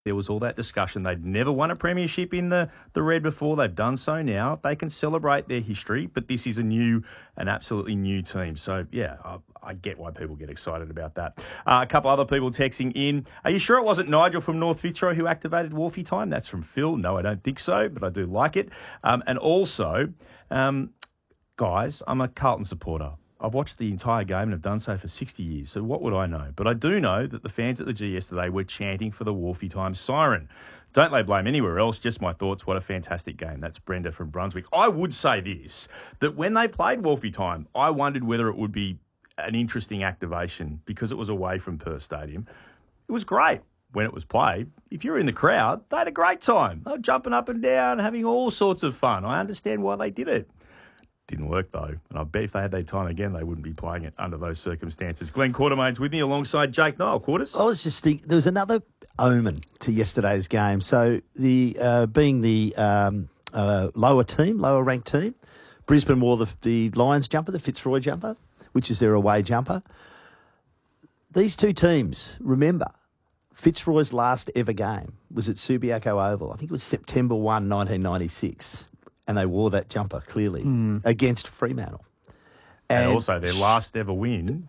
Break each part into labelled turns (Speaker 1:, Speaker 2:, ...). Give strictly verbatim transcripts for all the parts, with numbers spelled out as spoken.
Speaker 1: There was all that discussion. They'd never won a premiership in the, the red before. They've done so now. They can celebrate their history, but this is a new, an absolutely new team. So, yeah, I, I get why people get excited about that. Uh, a couple other people texting in. Are you sure it wasn't Nigel from North Fitzroy who activated Wolfie time? That's from Phil. No, I don't think so, but I do like it. Um, and also, um, guys, I'm a Carlton supporter. I've watched the entire game and have done so for sixty years, so what would I know? But I do know that the fans at the G yesterday were chanting for the Wolfie time siren. Don't lay blame anywhere else, just my thoughts. What a fantastic game. That's Brenda from Brunswick. I would say this, that when they played Wolfie time, I wondered whether it would be an interesting activation because it was away from Perth Stadium. It was great when it was played. If you're in the crowd, they had a great time. They were jumping up and down, having all sorts of fun. I understand why they did it. Didn't work, though. And I bet if they had their time again, they wouldn't be playing it under those circumstances. Glenn Quartermain's with me alongside Jake Niall. Quarters?
Speaker 2: I was just thinking, there was another omen to yesterday's game. So, the uh, being the um, uh, lower team, lower ranked team, Brisbane wore the, the Lions jumper, the Fitzroy jumper, which is their away jumper. These two teams, remember, Fitzroy's last ever game was at Subiaco Oval. I think it was September first, nineteen ninety-six. And they wore that jumper, clearly, mm. against Fremantle.
Speaker 1: And, and also their last ever win,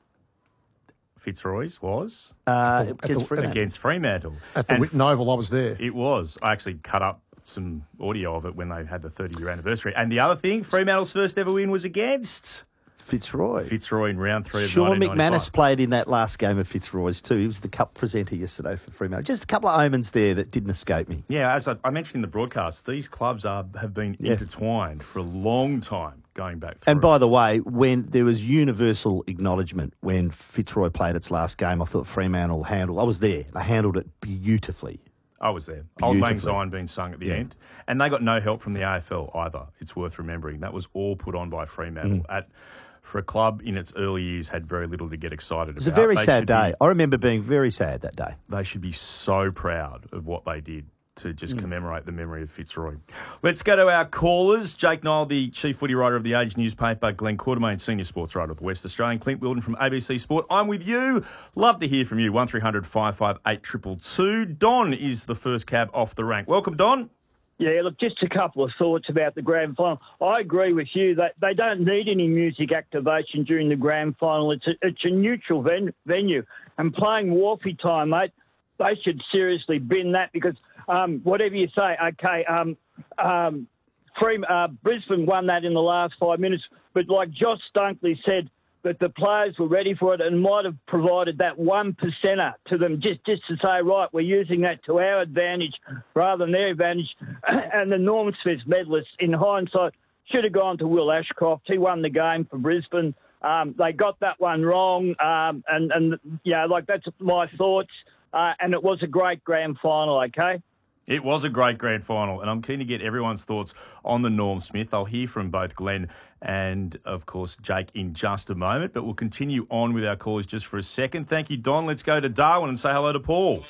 Speaker 1: Fitzroy's, was
Speaker 2: uh,
Speaker 3: at the,
Speaker 2: against,
Speaker 3: at
Speaker 2: Fremantle.
Speaker 1: against Fremantle.
Speaker 3: At the Whitten Oval, I was there.
Speaker 1: It was. I actually cut up some audio of it when they had the thirty-year anniversary. And the other thing, Fremantle's first ever win was against
Speaker 2: Fitzroy.
Speaker 1: Fitzroy in round three of
Speaker 2: Sean
Speaker 1: nineteen ninety-five.
Speaker 2: McManus played in that last game of Fitzroy's too. He was the cup presenter yesterday for Fremantle. Just a couple of omens there that didn't escape me.
Speaker 1: Yeah, as I, I mentioned in the broadcast, these clubs are have been yeah. intertwined for a long time, going back through.
Speaker 2: And by the way, when there was universal acknowledgement when Fitzroy played its last game, I thought Fremantle handled. I was there. They handled it beautifully.
Speaker 1: I was there. Old Lang Syne being sung at the yeah. end. And they got no help from the A F L either. It's worth remembering. That was all put on by Fremantle mm. at. For a club in its early years had very little to get excited about.
Speaker 2: It was a very
Speaker 1: they
Speaker 2: sad day.
Speaker 1: Be,
Speaker 2: I remember being very sad that day.
Speaker 1: They should be so proud of what they did to just mm. commemorate the memory of Fitzroy. Let's go to our callers. Jake Niall, the chief footy writer of the Age newspaper, Glenn Quartermain, senior sports writer of the West Australian, Clint Wilden from A B C Sport. I'm with you. Love to hear from you. one three hundred five five eight two two two. Don is the first cab off the rank. Welcome, Don.
Speaker 4: Yeah, look, just a couple of thoughts about the grand final. I agree with you that they don't need any music activation during the grand final. It's a, it's a neutral ven- venue. And playing Wolfie time, mate, they should seriously bin that because um, whatever you say, okay, um, um, Free, uh, Brisbane won that in the last five minutes. But like Josh Dunkley said, that the players were ready for it and might have provided that one percenter to them just, just to say, right, we're using that to our advantage rather than their advantage. And the Norm Smith medalist, in hindsight, should have gone to Will Ashcroft. He won the game for Brisbane. Um, they got that one wrong. Um, and, and, yeah, like that's my thoughts. Uh, and it was a great grand final, okay?
Speaker 1: It was a great grand final, and I'm keen to get everyone's thoughts on the Norm Smith. I'll hear from both Glenn and, of course, Jake in just a moment, but we'll continue on with our callers just for a second. Thank you, Don. Let's go to Darwin and say hello to Paul.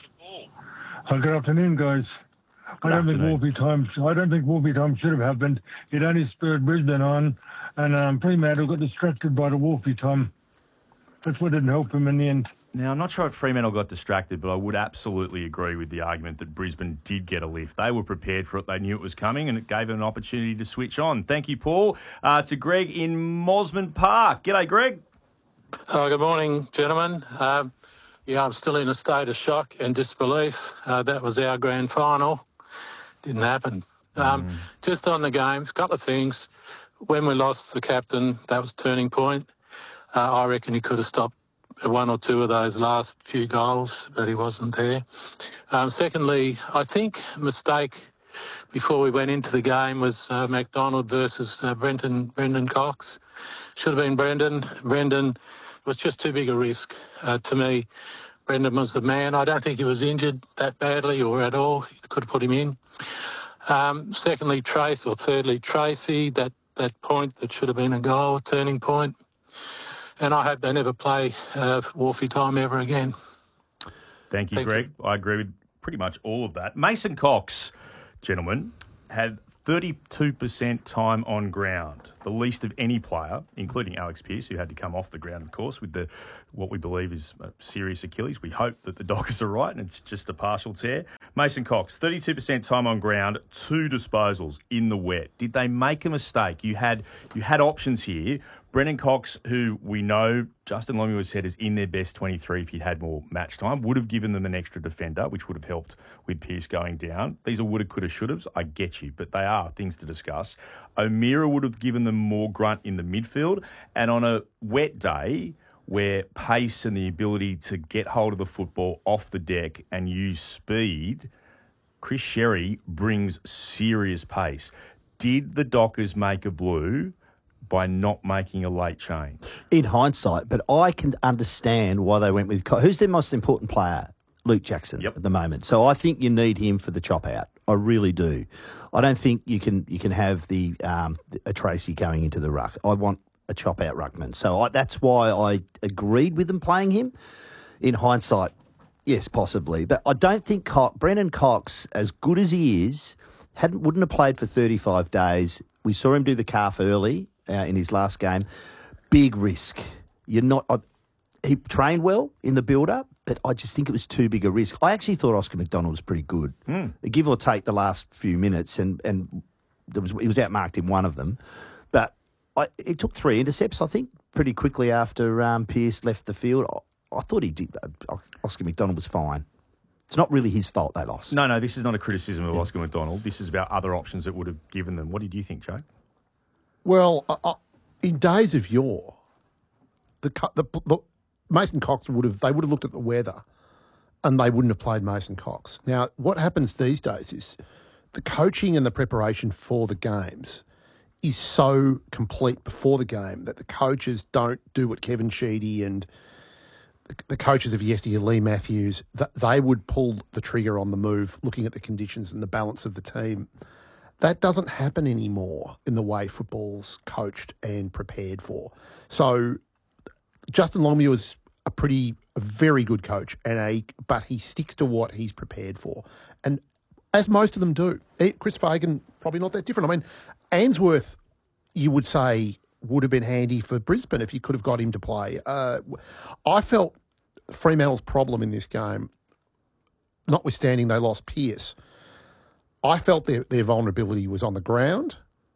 Speaker 5: Oh, good afternoon, guys.
Speaker 1: Good
Speaker 5: I don't
Speaker 1: afternoon.
Speaker 5: think Wolfie time. I don't think Wolfie time should have happened. It only spurred Brisbane on, and um, Fremantle got distracted by the Wolfie time. That's what didn't help him in the end.
Speaker 1: Now, I'm not sure if Fremantle got distracted, but I would absolutely agree with the argument that Brisbane did get a lift. They were prepared for it. They knew it was coming, and it gave them an opportunity to switch on. Thank you, Paul. Uh, to Greg in Mosman Park. G'day, Greg.
Speaker 6: Oh, good morning, gentlemen. Um, yeah, I'm still in a state of shock and disbelief. Uh, that was our grand final. Didn't happen. Um, mm. Just on the game, a couple of things. When we lost the captain, that was a turning point. Uh, I reckon he could have stopped one or two of those last few goals, but he wasn't there. Um, secondly, I think a mistake before we went into the game was uh, McDonald versus uh, Brenton, Brendan Cox. Should have been Brendan. Brendan was just too big a risk uh, to me. Brendan was the man. I don't think he was injured that badly or at all. He could have put him in. Um, secondly, Trace, or thirdly, Tracy, that, that point that should have been a goal, a turning point. And I hope they never play uh, Wolfie time ever again.
Speaker 1: Thank you,
Speaker 6: Thank
Speaker 1: Greg.
Speaker 6: you.
Speaker 1: I agree with pretty much all of that. Mason Cox, gentlemen, had thirty-two percent time on ground, the least of any player, including Alex Pearce, who had to come off the ground, of course, with the what we believe is a serious Achilles. We hope that the Dockers are right and it's just a partial tear. Mason Cox, thirty-two percent time on ground, two disposals in the wet. Did they make a mistake? You had you had options here. Brendan Cox, who we know Justin Longmuir said is in their best twenty-three if he'd had more match time, would have given them an extra defender, which would have helped with Pearce going down. These are woulda, coulda, shouldas. I get you, but they are things to discuss. O'Meara would have given them more grunt in the midfield. And on a wet day where pace and the ability to get hold of the football off the deck and use speed, Chris Sherry brings serious pace. Did the Dockers make a blue by not making a late change?
Speaker 2: In hindsight, but I can understand why they went with... Who's their most important player? Luke Jackson
Speaker 1: yep.
Speaker 2: at the moment. So I think you need him for the chop out. I really do. I don't think you can you can have the um, a Tracy going into the ruck. I want a chop out ruckman. So I, that's why I agreed with them playing him. In hindsight, yes, possibly. But I don't think Co- Brendan Cox, as good as he is, hadn't wouldn't have played for thirty-five days. We saw him do the calf early. Uh, in his last game, big risk. You're not. Uh, he trained well in the build-up, but I just think it was too big a risk. I actually thought Oscar McDonald was pretty good, mm. give or take the last few minutes, and and there was he was outmarked in one of them, but I, it took three intercepts, I think, pretty quickly after um, Pearce left the field. I, I thought he did. Uh, Oscar McDonald was fine. It's not really his fault they lost.
Speaker 1: No, no, this is not a criticism of
Speaker 2: yeah.
Speaker 1: Oscar McDonald. This is about other options that would have given them. What did you think, Joe?
Speaker 3: Well, uh, in days of yore, the, the, the Mason Cox would have they would have looked at the weather, and they wouldn't have played Mason Cox. Now, what happens these days is the coaching and the preparation for the games is so complete before the game that the coaches don't do what Kevin Sheedy and the, the coaches of yesteryear, Lee Matthews, that they would pull the trigger on the move, looking at the conditions and the balance of the team. That doesn't happen anymore in the way football's coached and prepared for. So Justin Longmuir is a pretty, a very good coach, and a but he sticks to what he's prepared for, and as most of them do. Chris Fagan probably not that different. I mean, Ainsworth, you would say, would have been handy for Brisbane if you could have got him to play. Uh, I felt Fremantle's problem in this game, notwithstanding they lost Pearce, I felt their, their vulnerability was on the ground,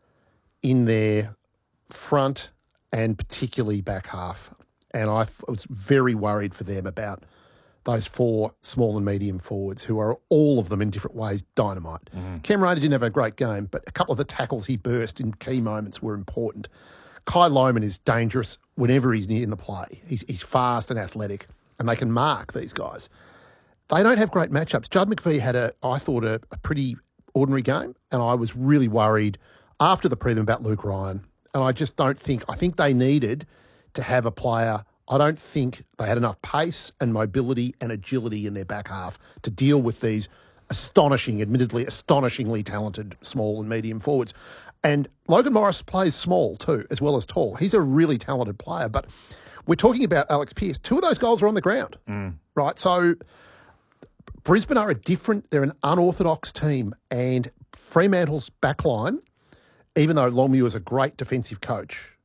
Speaker 3: in their front, and particularly back half. And I was very worried for them about those four small and medium forwards, who are all of them in different ways dynamite. Mm-hmm. Cam Rayner didn't have a great game, but a couple of the tackles he burst in key moments were important. Kai Lohman is dangerous whenever he's near in the play. He's, he's fast and athletic, and they can mark these guys. They don't have great matchups. Judd McVie had, a, I thought, a, a pretty ordinary game, and I was really worried after the prelim about Luke Ryan. And I just don't think, I think they needed to have a player. I don't think they had enough pace and mobility and agility in their back half to deal with these astonishing, admittedly astonishingly talented small and medium forwards. And Logan Morris plays small too, as well as tall. He's a really talented player, but we're talking about Alex Pearce. Two of those goals are on the ground, mm. right? So Brisbane are a different, they're an unorthodox team, and Fremantle's backline, even though Longmuir is a great defensive coach,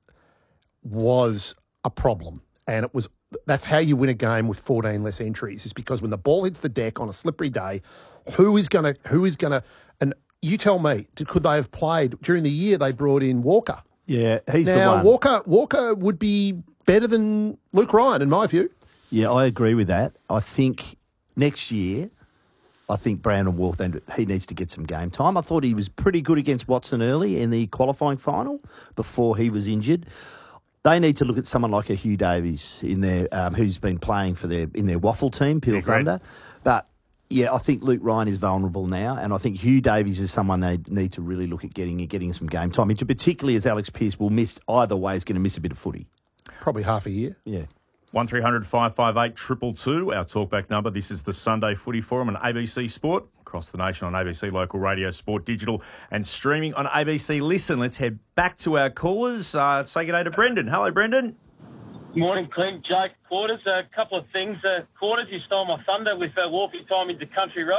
Speaker 3: was a problem. And it was that's how you win a game with fourteen less entries, is because when the ball hits the deck on a slippery day, who is going to, who is going to, and you tell me, could they have played during the year? They brought in Walker.
Speaker 2: Yeah, he's
Speaker 3: now,
Speaker 2: the one.
Speaker 3: Walker, Walker would be better than Luke Ryan, in my view.
Speaker 2: Yeah, I agree with that. I think next year, I think Brandon Wolf, he needs to get some game time. I thought he was pretty good against Watson early in the qualifying final before he was injured. They need to look at someone like a Hugh Davies in there, um, who's been playing for their in their waffle team, Peel Thunder. But yeah, I think Luke Ryan is vulnerable now, and I think Hugh Davies is someone they need to really look at getting getting some game time into, particularly as Alex Pearce will miss either way, is going to miss a bit of footy.
Speaker 3: Probably half a year.
Speaker 2: Yeah.
Speaker 1: one three hundred five five eight two two two, our talkback number. This is the Sunday Footy Forum on A B C Sport, across the nation on A B C Local Radio, Sport Digital, and streaming on A B C Listen. Let's head back to our callers. Uh, say good day to Brendan. Hello, Brendan.
Speaker 7: Morning, Clint, Jake, Quarters. A couple of things. Uh, Quarters, you stole my thunder with uh, walking time into Country Road.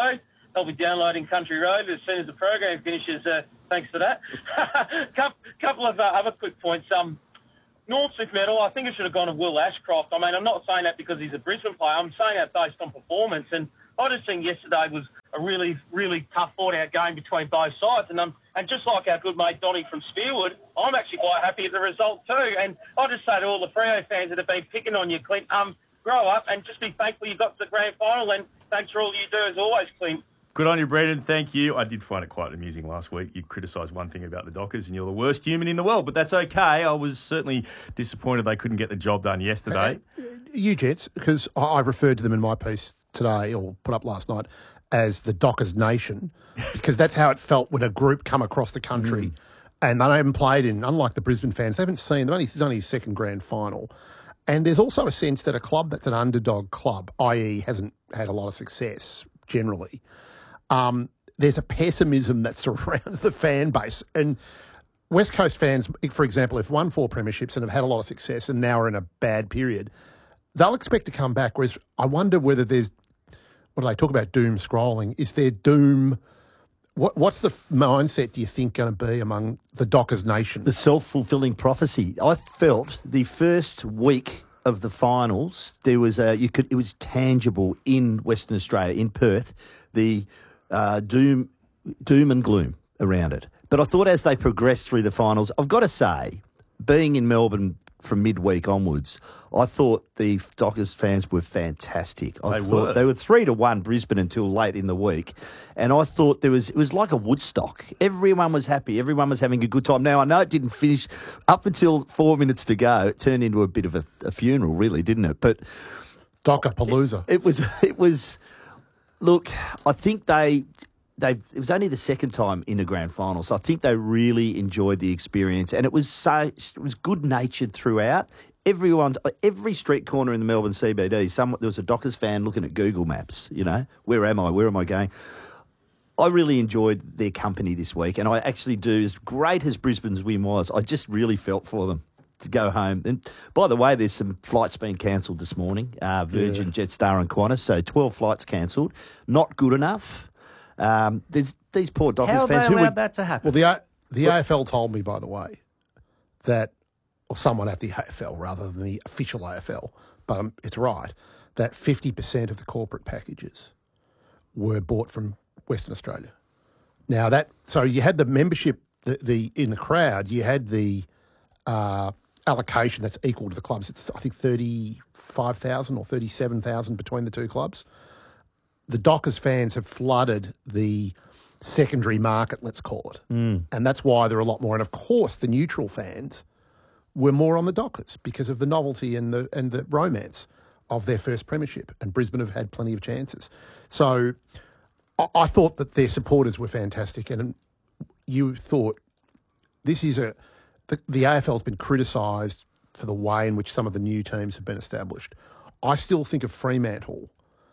Speaker 7: I'll be downloading Country Road as soon as the program finishes. Uh, thanks for that. couple, couple of uh, other quick points. Um, Northside medal, I think it should have gone to Will Ashcroft. I mean, I'm not saying that because he's a Brisbane player. I'm saying that based on performance. And I just think yesterday was a really, really tough fought-out game between both sides. And um, and just like our good mate Donny from Spearwood, I'm actually quite happy with the result too. And I just say to all the Freo fans that have been picking on you, Clint, um, grow up and just be thankful you got to the grand final. And thanks for all you do as always, Clint.
Speaker 1: Good on you, Brendan. Thank you. I did find it quite amusing last week. You criticised one thing about the Dockers and you're the worst human in the world, but that's okay. I was certainly disappointed they couldn't get the job done yesterday.
Speaker 3: Uh, you Jets, because I I referred to them in my piece today or put up last night as the Dockers Nation, because that's how it felt when a group come across the country mm. and they haven't played in, unlike the Brisbane fans, they haven't seen, they've only, it's only his second grand final. And there's also a sense that a club that's an underdog club, that is hasn't had a lot of success generally, um, there's a pessimism that surrounds the fan base. And West Coast fans, for example, have won four premierships and have had a lot of success and now are in a bad period, they'll expect to come back. Whereas I wonder whether there's, what do they talk about, doom scrolling? Is there doom? What, what's the mindset, do you think, going to be among the Dockers Nation?
Speaker 2: The self-fulfilling prophecy. I felt the first week of the finals, there was a, you could, it was tangible in Western Australia, in Perth, the uh, doom, doom and gloom around it. But I thought as they progressed through the finals, I've got to say, being in Melbourne from midweek onwards, I thought the Dockers fans were fantastic. I
Speaker 1: they
Speaker 2: thought
Speaker 1: were.
Speaker 2: They were three to one Brisbane until late in the week, and I thought there was it was like a Woodstock. Everyone was happy. Everyone was having a good time. Now I know it didn't finish up until four minutes to go. It turned into a bit of a, a funeral, really, didn't it? But
Speaker 3: Docker-palooza.
Speaker 2: It, it was. It was. Look, I think they. They it was only the second time in a grand final, so I think they really enjoyed the experience, and it was so it was good natured throughout. Everyone, every street corner in the Melbourne C B D, some there was a Dockers fan looking at Google Maps. You know, where am I? Where am I going? I really enjoyed their company this week, and I actually do. As great as Brisbane's win was, I just really felt for them to go home. And by the way, there's some flights being cancelled this morning. Uh, Virgin, yeah. Jetstar, and Qantas. So twelve flights cancelled. Not good enough. Um, there's these poor Dockers
Speaker 1: How
Speaker 2: fans
Speaker 1: they
Speaker 2: who
Speaker 1: allowed
Speaker 2: would,
Speaker 1: that to happen.
Speaker 3: Well, the A- the A F L told me, by the way, that, or someone at the A F L rather than the official A F L, but um, it's right, that fifty percent of the corporate packages were bought from Western Australia. Now that, so you had the membership, the, the in the crowd, you had the uh, allocation that's equal to the clubs. It's I think thirty-five thousand or thirty-seven thousand between the two clubs. The Dockers fans have flooded the secondary market, let's call it. Mm. And that's why there are a lot more. And of course, the neutral fans were more on the Dockers because of the novelty and the and the romance of their first premiership. And Brisbane have had plenty of chances. So I, I thought that their supporters were fantastic. And you thought this is a... The, the A F L has been criticised for the way in which some of the new teams have been established. I still think of Fremantle...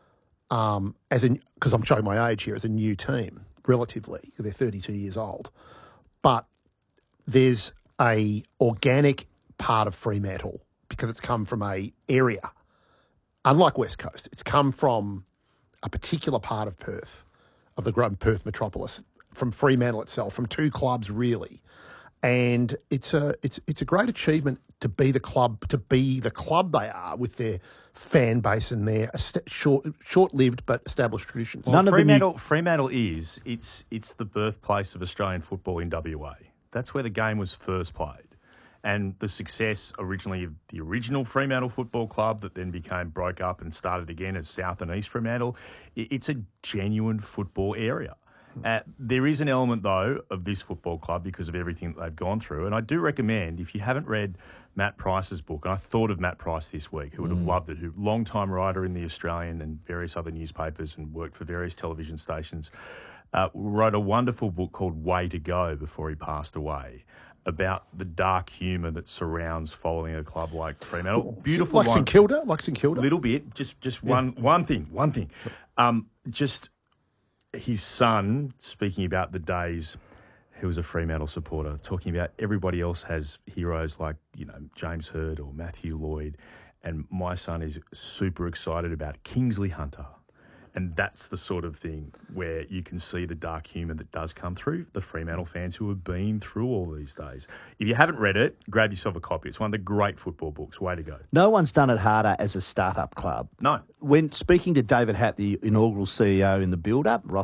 Speaker 3: Um, as in, because I'm showing my age here, as a new team, relatively, because they're thirty-two years old. But there's a organic part of Fremantle because it's come from a area, unlike West Coast. It's come from a particular part of Perth, of the Perth metropolis, from Fremantle itself, from two clubs really, and it's a it's it's a great achievement to be the club to be the club they are with their fan base and their short short-lived but established traditions.
Speaker 1: Well, None Fremantle, of the new... Fremantle is it's it's the birthplace of Australian football in W A. That's where the game was first played, and the success originally of the original Fremantle Football Club that then became broke up and started again as South and East Fremantle. It's a genuine football area. Uh, there is an element, though, of this football club because of everything that they've gone through. And I do recommend, if you haven't read Matt Price's book, and I thought of Matt Price this week, who would have mm. loved it, who long-time writer in The Australian and various other newspapers and worked for various television stations, uh, wrote a wonderful book called Way to Go before he passed away, about the dark humour that surrounds following a club like Fremantle. Beautiful
Speaker 3: like
Speaker 1: one.
Speaker 3: St Kilda? Like St Kilda?
Speaker 1: A little bit. Just just yeah. one one thing. One thing. Um, just... His son, speaking about the days, he was a Fremantle supporter, talking about everybody else has heroes like, you know, James Hird or Matthew Lloyd, and my son is super excited about Kingsley Hunter And that's the sort of thing where you can see the dark humour that does come through the Fremantle fans who have been through all these days. If you haven't read it, grab yourself a copy. It's one of the great football books. Way to go.
Speaker 2: No one's done it harder as a start-up club.
Speaker 1: No.
Speaker 2: When speaking to David Hatt, the inaugural C E O in the build-up, Ross